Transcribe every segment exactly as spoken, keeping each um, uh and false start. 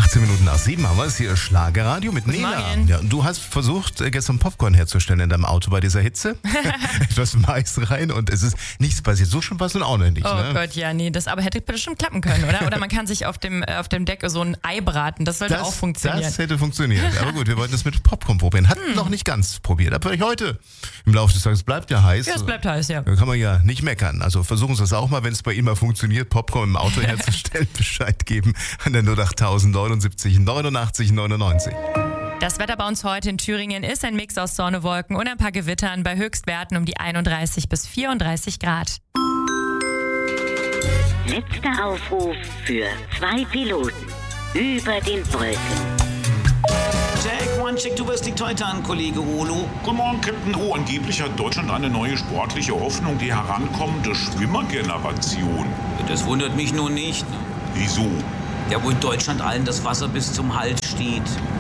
achtzehn Minuten nach sieben haben wir es hier, Schlagerradio mit Guten Nela. Morgen. Ja, und du hast versucht, äh, gestern Popcorn herzustellen in deinem Auto bei dieser Hitze. Etwas Mais rein und es ist nichts passiert. So schon war es nun auch noch nicht. Oh Ne? Gott, ja, nee, das aber hätte bestimmt klappen können, oder? Oder man kann sich auf dem, äh, auf dem Deck so ein Ei braten, das sollte Das, auch funktionieren. das hätte funktioniert. Aber gut, wir wollten es mit Popcorn probieren. Hat Hm. noch nicht ganz probiert. Aber vielleicht heute im Laufe des Tages bleibt ja heiß. Ja, es bleibt heiß, ja. Da kann man ja nicht meckern. Also versuchen Sie das auch mal, wenn es bei Ihnen mal funktioniert, Popcorn im Auto herzustellen, Bescheid geben an der null acht neunundsiebzig neunundachtzig neunundneunzig. Das Wetter bei uns heute in Thüringen ist ein Mix aus Sonne, Wolken und ein paar Gewittern bei Höchstwerten um die einunddreißig bis vierunddreißig Grad. Letzter Aufruf für zwei Piloten über den Wolken. Jack, one check, du wirst die Teute an, Kollege Olo. Guten Morgen, Captain O. Angeblich hat Deutschland eine neue sportliche Hoffnung, die herankommende Schwimmergeneration. Das wundert mich nun nicht. Wieso? Ja, wo in Deutschland allen das Wasser bis zum Hals steht.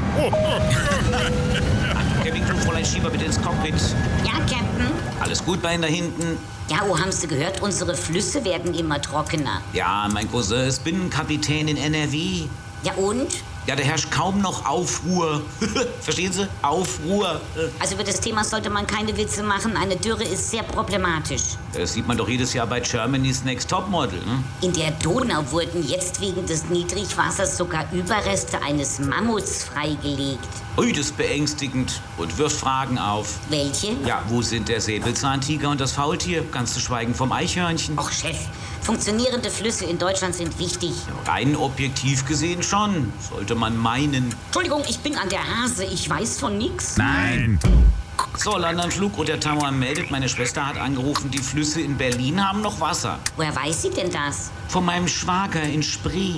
Kevin, du Fräulein Schieber bitte ins Cockpit. Ja, Captain? Alles gut bei Ihnen da hinten? Ja, oh, haben Sie gehört? Unsere Flüsse werden immer trockener. Ja, mein Cousin ist Binnenkapitän in N R W. Ja, und? Ja, da herrscht kaum noch Aufruhr. Verstehen Sie? Aufruhr. Also über das Thema sollte man keine Witze machen. Eine Dürre ist sehr problematisch. Das sieht man doch jedes Jahr bei Germany's Next Topmodel. Ne? In der Donau wurden jetzt wegen des Niedrigwassers sogar Überreste eines Mammuts freigelegt. Ui, das ist beängstigend und wirft Fragen auf. Welche? Ja, wo sind der Säbelzahntiger und das Faultier? Ganz zu schweigen vom Eichhörnchen. Och, Chef, funktionierende Flüsse in Deutschland sind wichtig. Rein objektiv gesehen schon, sollte man meinen. Entschuldigung, ich bin an der Hase. Ich weiß von nix. Nein. So, London-Flug, und der Tamar meldet, meine Schwester hat angerufen, die Flüsse in Berlin haben noch Wasser. Woher weiß sie denn das? Von meinem Schwager in Spree.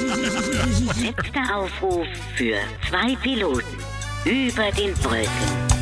Letzter Aufruf für zwei Piloten über den Wolken.